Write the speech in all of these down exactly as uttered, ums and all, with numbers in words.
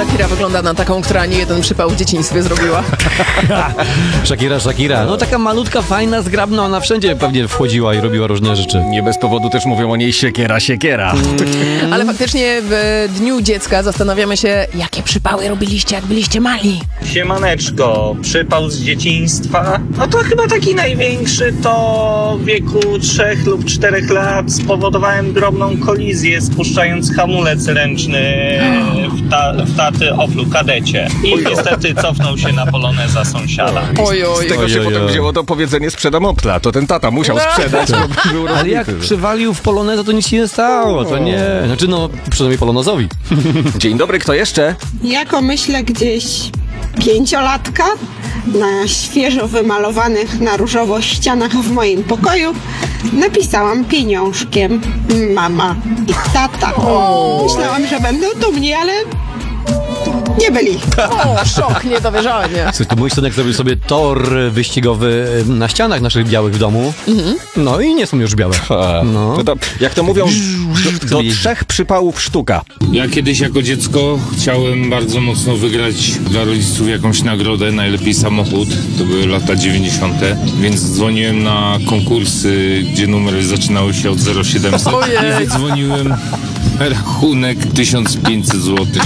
Shakira wygląda na taką, która nie jeden przypał w dzieciństwie zrobiła. Shakira, Shakira. No taka malutka, fajna, zgrabna, ona wszędzie pewnie wchodziła i robiła różne rzeczy. Nie bez powodu też mówią o niej siekiera, siekiera. Mm. Ale faktycznie w Dniu Dziecka zastanawiamy się, jakie przypały robiliście, jak byliście mali. Siemaneczko, przypał z dzieciństwa? No to chyba taki największy to w wieku trzech lub czterech lat spowodowałem drobną kolizję, spuszczając hamulec ręczny w, ta, w taty Oplu Kadecie. I niestety cofnął się na poloneza sąsiada. Oj, oj, Z tego się oj, oj, potem oj. wzięło to powiedzenie sprzedam Opla. To ten tata musiał sprzedać. Bo był Ale jak rozbity. przywalił w poloneza, to nic się nie stało, to nie. Znaczy no, przynajmniej polonezowi. Dzień dobry, kto jeszcze? Jako myślę gdzieś pięciolatka na świeżo wymalowanych na różowo ścianach w moim pokoju napisałam pieniążkiem mama i tata. Myślałam, że będą dumni, ale nie byli. O, szok, niedowierzanie. Słuchaj, to mój synek zrobił sobie tor wyścigowy na ścianach naszych białych w domu. No i nie są już białe. No. To, to, jak to mówią, do, do jeździ. trzech przypałów sztuka. Ja kiedyś jako dziecko chciałem bardzo mocno wygrać dla rodziców jakąś nagrodę, najlepiej samochód. To były lata dziewięćdziesiąte. Więc dzwoniłem na konkursy, gdzie numery zaczynały się od zero siedemset Ojej. i wydzwoniłem rachunek tysiąc pięćset złotych.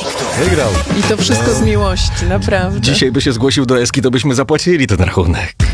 Wygrał. I to wszystko z miłości, naprawdę. Dzisiaj by się zgłosił do Eski, to byśmy zapłacili ten rachunek.